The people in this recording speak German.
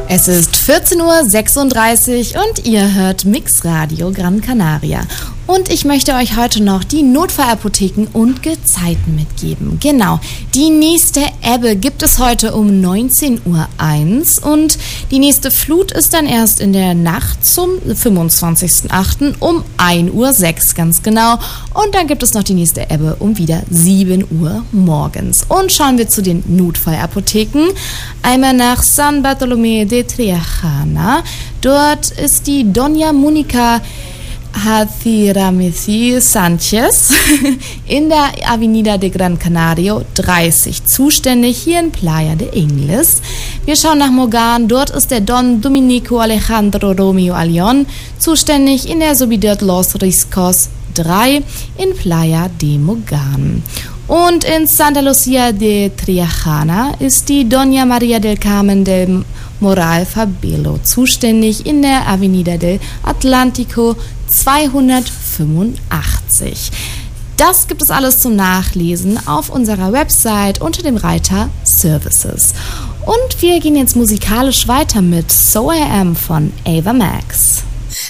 Es ist 14:36 Uhr und ihr hört Mix Radio Gran Canaria. Und ich möchte euch heute noch die Notfallapotheken und Gezeiten mitgeben. Genau, die nächste Ebbe gibt es heute um 19:01 Uhr und die nächste Flut ist dann erst in der Nacht zum 25.08. um 1:06 Uhr ganz genau. Und dann gibt es noch die nächste Ebbe um wieder 7 Uhr morgens. Und schauen wir zu den Notfallapotheken. Einmal nach San Bartolomé de Triajana. Dort ist die Doña Mónica Hathiramici Sanchez in der Avenida de Gran Canario 30 zuständig, hier in Playa de Ingles. Wir schauen nach Mogan, dort ist der Don Dominico Alejandro Romeo Alion zuständig in der Subidad Los Riscos 3 in Playa de Mogan. Und in Santa Lucia de Triajana ist die Doña María del Carmen del Moral Fabelo zuständig in der Avenida del Atlántico 285. Das gibt es alles zum Nachlesen auf unserer Website unter dem Reiter Services. Und wir gehen jetzt musikalisch weiter mit So I Am von Ava Max.